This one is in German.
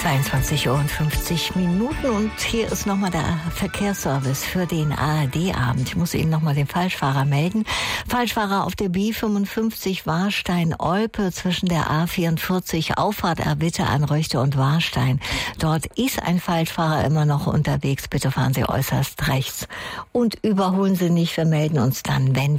22:50 und hier ist nochmal der Verkehrsservice für den ARD-Abend. Ich muss Ihnen nochmal den Falschfahrer melden. Falschfahrer auf der B55 Warstein-Olpe zwischen der A44 Auffahrt Erwitte an Röchte und Warstein. Dort ist ein Falschfahrer immer noch unterwegs. Bitte fahren Sie äußerst rechts und überholen Sie nicht. Wir melden uns dann, wenn